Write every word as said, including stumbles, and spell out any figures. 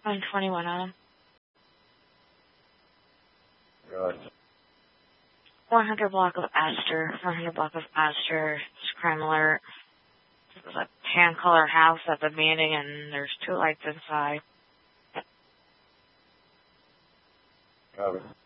one twenty-one on them. Good. one hundred block of Aster, one hundred block of Aster, crime alert. There's a tan color house at the meeting and there's two lights inside. Copy.